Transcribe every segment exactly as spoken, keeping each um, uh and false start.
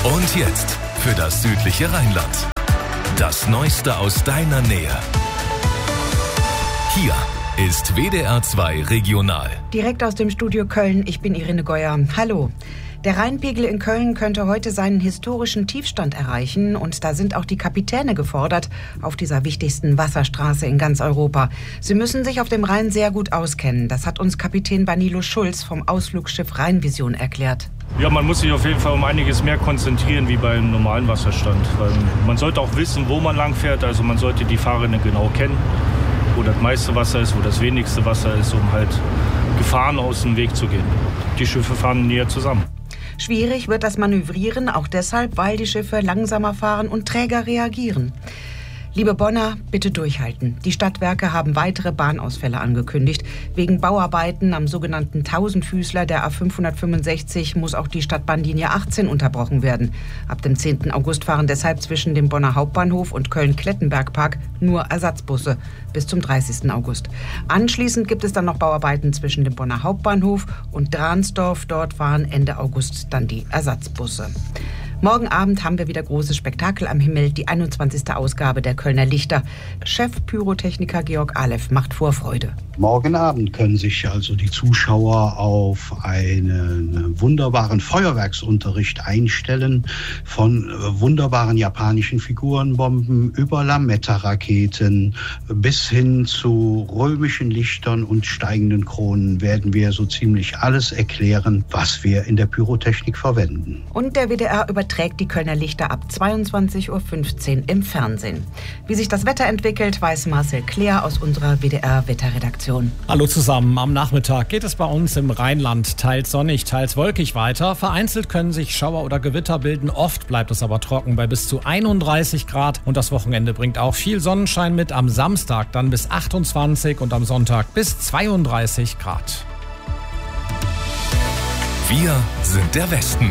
Und jetzt für das südliche Rheinland. Das Neueste aus deiner Nähe. Hier ist W D R zwei Regional. Direkt aus dem Studio Köln, ich bin Irene Geuer. Hallo. Der Rheinpegel in Köln könnte heute seinen historischen Tiefstand erreichen und da sind auch die Kapitäne gefordert auf dieser wichtigsten Wasserstraße in ganz Europa. Sie müssen sich auf dem Rhein sehr gut auskennen. Das hat uns Kapitän Banilo Schulz vom Ausflugsschiff Rheinvision erklärt. Ja, man muss sich auf jeden Fall um einiges mehr konzentrieren wie beim normalen Wasserstand. Weil man sollte auch wissen, wo man lang fährt. Also man sollte die Fahrrinne genau kennen, wo das meiste Wasser ist, wo das wenigste Wasser ist, um halt Gefahren aus dem Weg zu gehen. Die Schiffe fahren näher zusammen. Schwierig wird das Manövrieren auch deshalb, weil die Schiffe langsamer fahren und träger reagieren. Liebe Bonner, bitte durchhalten. Die Stadtwerke haben weitere Bahnausfälle angekündigt. Wegen Bauarbeiten am sogenannten Tausendfüßler der A fünfhundertfünfundsechzig muss auch die Stadtbahnlinie achtzehn unterbrochen werden. Ab dem zehnten August fahren deshalb zwischen dem Bonner Hauptbahnhof und Köln-Klettenberg-Park nur Ersatzbusse bis zum dreißigsten August. Anschließend gibt es dann noch Bauarbeiten zwischen dem Bonner Hauptbahnhof und Dransdorf. Dort fahren Ende August dann die Ersatzbusse. Morgen Abend haben wir wieder großes Spektakel am Himmel, die einundzwanzigste Ausgabe der Kölner Lichter. Chef-Pyrotechniker Georg Aleph macht Vorfreude. Morgen Abend können sich also die Zuschauer auf einen wunderbaren Feuerwerksunterricht einstellen, von wunderbaren japanischen Figurenbomben über Lametta-Raketen bis hin zu römischen Lichtern und steigenden Kronen werden wir so ziemlich alles erklären, was wir in der Pyrotechnik verwenden. Und der W D R überträgt die Kölner Lichter ab zweiundzwanzig Uhr fünfzehn im Fernsehen. Wie sich das Wetter entwickelt, weiß Marcel Kleer aus unserer W D R-Wetterredaktion. Hallo zusammen. Am Nachmittag geht es bei uns im Rheinland teils sonnig, teils wolkig weiter. Vereinzelt können sich Schauer oder Gewitter bilden. Oft bleibt es aber trocken bei bis zu einunddreißig Grad. Und das Wochenende bringt auch viel Sonnenschein mit. Am Samstag dann bis achtundzwanzig und am Sonntag bis zweiunddreißig Grad. Wir sind der Westen.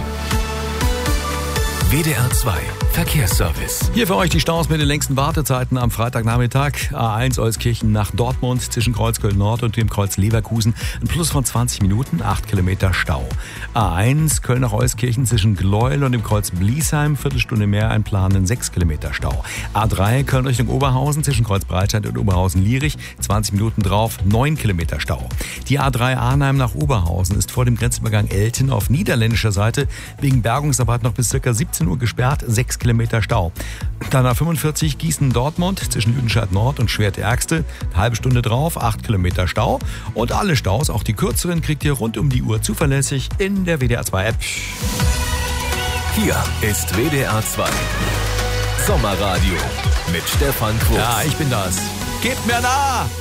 W D R zwei Verkehrsservice. Hier für euch die Staus mit den längsten Wartezeiten am Freitagnachmittag. A eins Euskirchen nach Dortmund zwischen Kreuz Köln-Nord und dem Kreuz Leverkusen. Ein Plus von zwanzig Minuten, acht Kilometer Stau. A eins Köln nach Euskirchen zwischen Gleuel und dem Kreuz Bliesheim. Viertelstunde mehr einplanen, sechs Kilometer Stau. A drei Köln Richtung Oberhausen zwischen Kreuz Breitscheid und Oberhausen-Lierich. zwanzig Minuten drauf, neun Kilometer Stau. Die A drei Arnheim nach Oberhausen ist vor dem Grenzübergang Elten auf niederländischer Seite wegen Bergungsarbeit noch bis ca. siebzehn Uhr gesperrt, sechs Kilometer Stau. Dann A fünfundvierzig Gießen-Dortmund zwischen Lüdenscheid Nord und Schwert-Ärgste. Eine halbe Stunde drauf, acht Kilometer Stau. Und alle Staus, auch die kürzeren, kriegt ihr rund um die Uhr zuverlässig in der W D R zwei App. Hier ist W D R zwei Sommerradio mit Stefan Krug. Ja, ich bin das. Gebt mir nah!